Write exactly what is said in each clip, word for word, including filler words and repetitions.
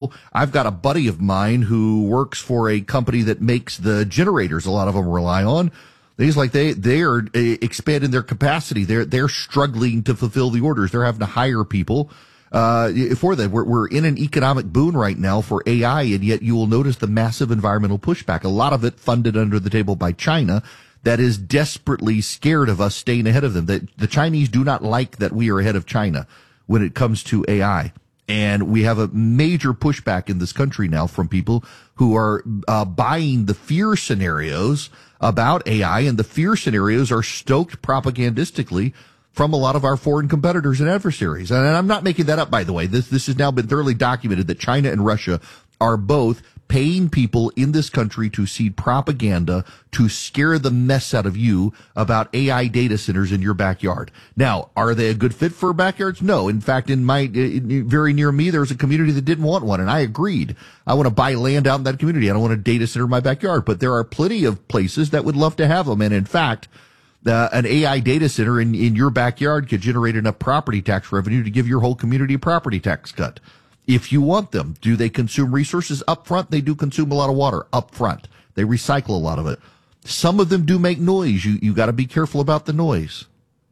example, I've got a buddy of mine who works for a company that makes the generators a lot of them rely on. He's like, they, they are expanding their capacity. They're, they're struggling to fulfill the orders. They're having to hire people, uh, for that. We're, we're in an economic boon right now for A I, and yet you will notice the massive environmental pushback. A lot of it funded under the table by China that is desperately scared of us staying ahead of them. The, the Chinese do not like that we are ahead of China when it comes to A I. And we have a major pushback in this country now from people who are uh, buying the fear scenarios about A I, and the fear scenarios are stoked propagandistically from a lot of our foreign competitors and adversaries. And I'm not making that up, by the way. This this has now been thoroughly documented that China and Russia are both paying people in this country to seed propaganda to scare the mess out of you about A I data centers in your backyard. Now, are they a good fit for backyards? No. In fact, in my, in, very near me, there was a community that didn't want one, and I agreed. I want to buy land out in that community. I don't want a data center in my backyard, but there are plenty of places that would love to have them. And in fact, uh, an A I data center in, in your backyard could generate enough property tax revenue to give your whole community a property tax cut. If you want them, do they consume resources up front? They do consume a lot of water up front. They recycle a lot of it. Some of them do make noise. You, you got to be careful about the noise.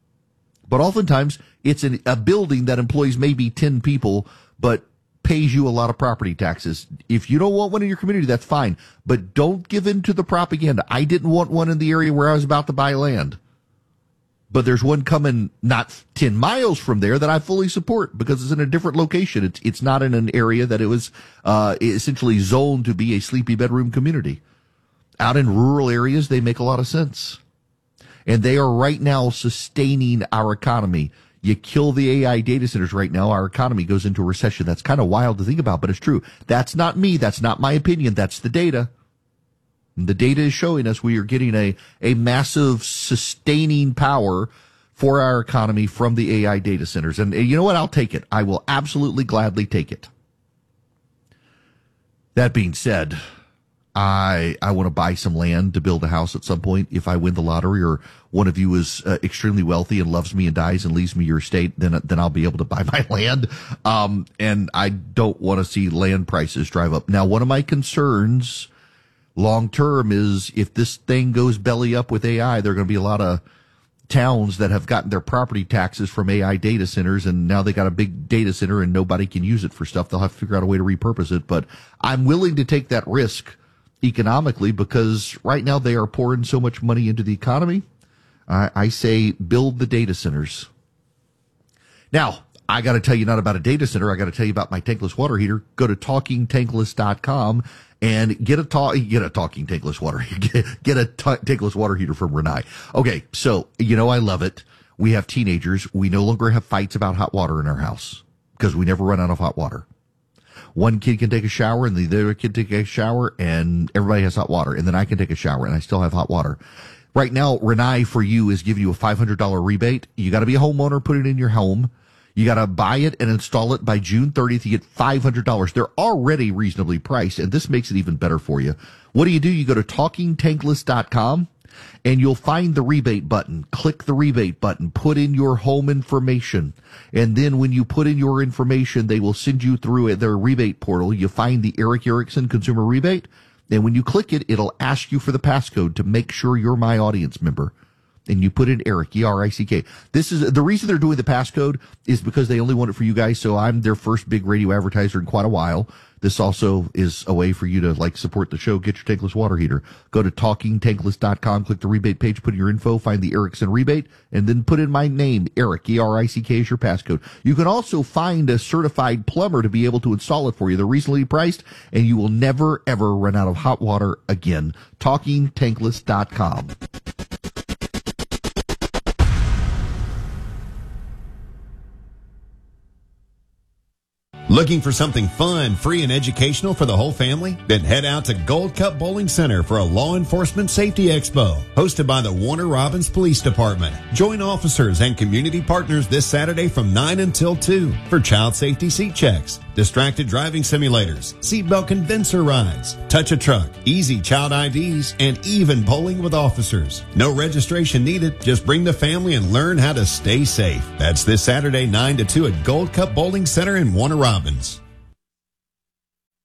But oftentimes it's an, a building that employs maybe ten people, but pays you a lot of property taxes. If you don't want one in your community, that's fine, but don't give in to the propaganda. I didn't want one in the area where I was about to buy land. But there's one coming not ten miles from there that I fully support because it's in a different location. It's, it's not in an area that it was, uh, essentially zoned to be a sleepy bedroom community. Out in rural areas, they make a lot of sense. And they are right now sustaining our economy. You kill the A I data centers right now, our economy goes into a recession. That's kind of wild to think about, but it's true. That's not me. That's not my opinion. That's the data. The data is showing us we are getting a, a massive sustaining power for our economy from the A I data centers. And you know what? I'll take it. I will absolutely gladly take it. That being said, I, I want to buy some land to build a house at some point. If I win the lottery or one of you is uh, extremely wealthy and loves me and dies and leaves me your estate, then, then I'll be able to buy my land. Um, and I don't want to see land prices drive up. Now, one of my concerns long term is if this thing goes belly up with A I, there are going to be a lot of towns that have gotten their property taxes from A I data centers, and now they got a big data center and nobody can use it for stuff. They'll have to figure out a way to repurpose it. But I'm willing to take that risk economically because right now they are pouring so much money into the economy. I, I say build the data centers. Now, I got to tell you not about a data center. I got to tell you about my tankless water heater. Go to talking tankless dot com and get a talk, get a talking tankless water, get, get a t- tankless water heater from Renai. Okay. So, you know, I love it. We have teenagers. We no longer have fights about hot water in our house because we never run out of hot water. One kid can take a shower and the other kid take a shower and everybody has hot water. And then I can take a shower and I still have hot water. Right now, Renai for you is giving you a five hundred dollars rebate. You got to be a homeowner, put it in your home. You got to buy it and install it by June thirtieth. You get five hundred dollars. They're already reasonably priced, and this makes it even better for you. What do you do? You go to talking tankless dot com, and you'll find the rebate button. Click the rebate button. Put in your home information. And then when you put in your information, they will send you through their rebate portal. You find the Erick Erickson Consumer Rebate, and when you click it, it'll ask you for the passcode to make sure you're my audience member. And you put in Erick, E R I C K. This is, the reason they're doing the passcode is because they only want it for you guys, so I'm their first big radio advertiser in quite a while. This also is a way for you to, like, support the show. Get your tankless water heater. Go to talking tankless dot com, click the rebate page, put in your info, find the Erickson rebate, and then put in my name, Erick, E R I C K is your passcode. You can also find a certified plumber to be able to install it for you. They're reasonably priced, and you will never, ever run out of hot water again. talking tankless dot com. Looking for something fun, free, and educational for the whole family? Then head out to Gold Cup Bowling Center for a Law Enforcement Safety Expo, hosted by the Warner Robins Police Department. Join officers and community partners this Saturday from nine until two for child safety seat checks, distracted driving simulators, seatbelt condenser rides, touch a truck, easy child I Ds, and even bowling with officers. No registration needed. Just bring the family and learn how to stay safe. That's this Saturday, nine to two at Gold Cup Bowling Center in Warner Robins.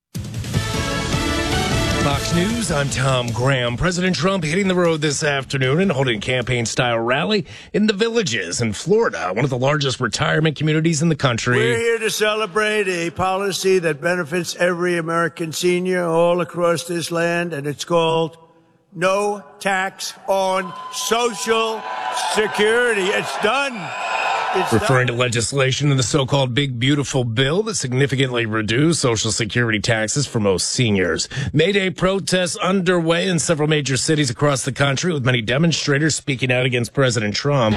Fox News, I'm Tom Graham. President Trump hitting the road this afternoon and holding a campaign-style rally in the Villages in Florida, one of the largest retirement communities in the country. We're here to celebrate a policy that benefits every American senior all across this land, and it's called No Tax on Social Security. It's done. It's Referring done. to legislation in the so-called Big Beautiful Bill that significantly reduced Social Security taxes for most seniors. May Day protests underway in several major cities across the country, with many demonstrators speaking out against President Trump.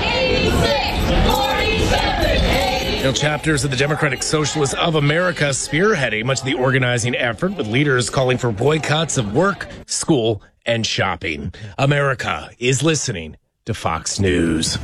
Now, chapters of the Democratic Socialists of America spearheading much of the organizing effort, with leaders calling for boycotts of work, school, and shopping. America is listening to Fox News.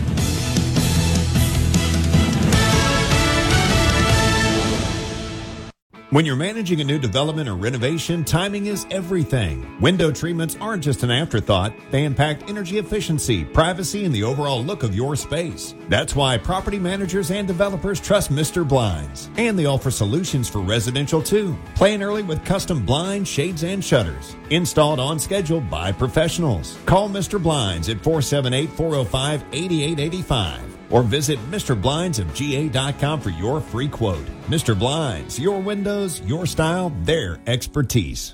When you're managing a new development or renovation, timing is everything. Window treatments aren't just an afterthought. They impact energy efficiency, privacy, and the overall look of your space. That's why property managers and developers trust Mister Blinds. And they offer solutions for residential too. Plan early with custom blinds, shades, and shutters. Installed on schedule by professionals. Call Mister Blinds at four seven eight, four oh five, eight eight eight five. Or visit Mister Blinds of G A dot com for your free quote. Mister Blinds, your windows, your style, their expertise.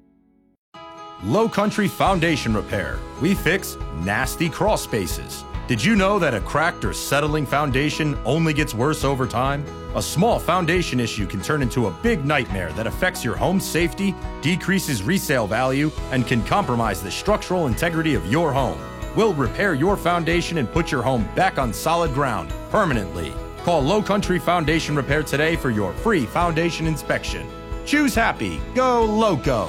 Low Country Foundation Repair. We fix nasty crawl spaces. Did you know that a cracked or settling foundation only gets worse over time? A small foundation issue can turn into a big nightmare that affects your home's safety, decreases resale value, and can compromise the structural integrity of your home. We'll repair your foundation and put your home back on solid ground permanently. Call Low Country Foundation Repair today for your free foundation inspection. Choose happy. Go Loco.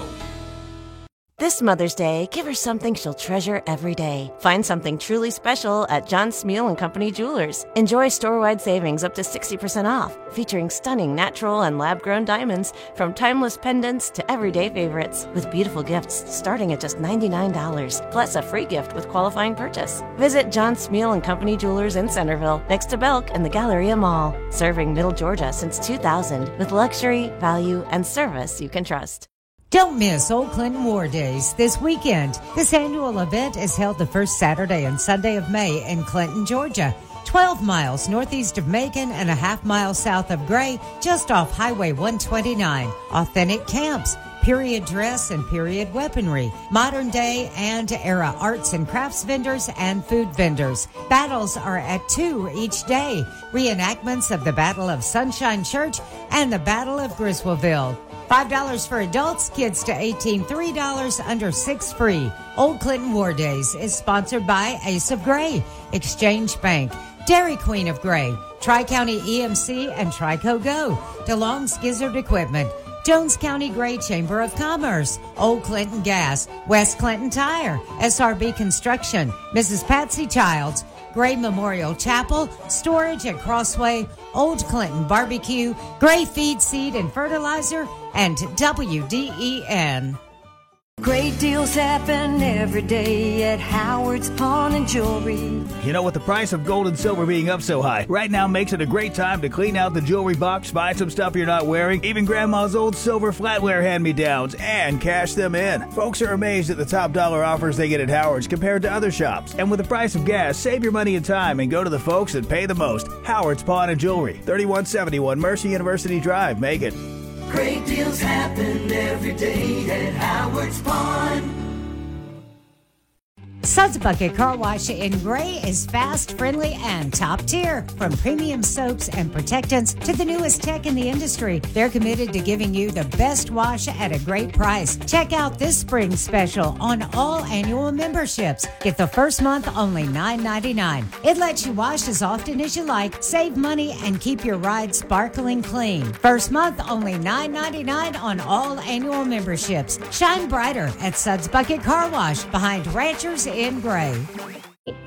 This Mother's Day, give her something she'll treasure every day. Find something truly special at John Smeal and Company Jewelers. Enjoy store-wide savings up to sixty percent off, featuring stunning natural and lab-grown diamonds from timeless pendants to everyday favorites, with beautiful gifts starting at just ninety-nine dollars, plus a free gift with qualifying purchase. Visit John Smeal and Company Jewelers in Centerville, next to Belk and the Galleria Mall, serving Middle Georgia since two thousand, with luxury, value, and service you can trust. Don't miss Old Clinton War Days this weekend. This annual event is held the first Saturday and Sunday of May in Clinton, Georgia. twelve miles northeast of Macon and a half mile south of Gray, just off Highway one twenty-nine. Authentic camps, period dress and period weaponry, modern day and era arts and crafts vendors and food vendors. Battles are at two each day. Reenactments of the Battle of Sunshine Church and the Battle of Griswoldville. five dollars for adults, kids to eighteen, three dollars, under six free. Old Clinton War Days is sponsored by Ace of Gray, Exchange Bank, Dairy Queen of Gray, Tri-County E M C and Trico Go, DeLong's Gizzard Equipment, Jones County Gray Chamber of Commerce, Old Clinton Gas, West Clinton Tire, S R B Construction, Missus Patsy Childs, Gray Memorial Chapel, Storage at Crossway, Old Clinton Barbecue, Gray Feed, Seed, and Fertilizer, and W D E N. Great deals happen every day at Howard's Pawn and Jewelry. You know, with the price of gold and silver being up so high, right now makes it a great time to clean out the jewelry box, buy some stuff you're not wearing, even Grandma's old silver flatware hand-me-downs, and cash them in. Folks are amazed at the top dollar offers they get at Howard's compared to other shops. And with the price of gas, save your money and time and go to the folks that pay the most. Howard's Pawn and Jewelry, thirty-one seventy-one Mercy University Drive, Macon. Great deals happen every day at Howard's Pawn. Suds Bucket Car Wash in Gray is fast, friendly, and top tier. From premium soaps and protectants to the newest tech in the industry, they're committed to giving you the best wash at a great price. Check out this spring special on all annual memberships. Get the first month only nine ninety-nine. It lets you wash as often as you like, save money, and keep your ride sparkling clean. First month only nine ninety-nine on all annual memberships. Shine brighter at Suds Bucket Car Wash behind Ranchers in Gray.